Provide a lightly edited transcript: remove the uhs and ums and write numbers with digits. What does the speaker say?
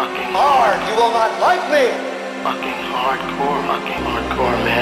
fucking hard. You will not like me. Fucking hardcore, man.